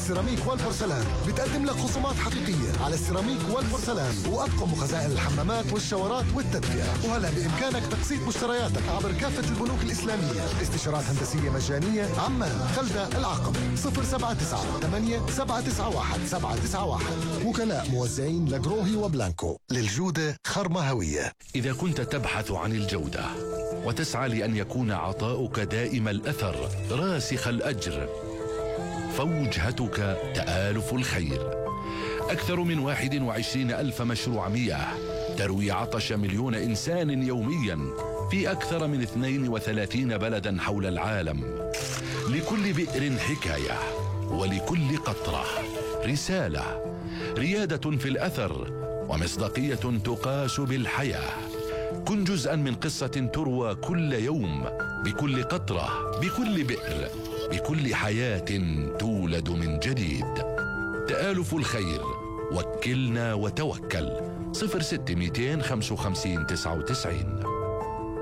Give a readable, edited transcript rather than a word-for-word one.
السيراميك والبورسلان بتقدم لك خصومات حقيقية على السيراميك والبورسلان وأطقم وخزائن الحمامات والشاورات والتدفئة. وهلا بإمكانك تقسيط مشترياتك عبر كافة البنوك الإسلامية. استشارات هندسية مجانية. عمان، خلدة، العقبة. 079-8791-791. وكلاء موزعين لجروهي وبلانكو. للجودة خرمة هوية. إذا كنت تبحث عن الجودة وتسعى لأن يكون عطاؤك دائم الأثر راسخ الأجر، فوجهتك تآلف الخير. أكثر من 21,000 مشروع مياه تروي عطش مليون إنسان يوميا في أكثر من 32 بلدا حول العالم. لكل بئر حكاية، ولكل قطرة رسالة، ريادة في الأثر، ومصداقية تقاس بالحياة. كن جزءا من قصة تروى كل يوم، بكل قطرة، بكل بئر، بكل حياة تولد من جديد. تآلف الخير، وكلنا وتوكل. 06 255 99.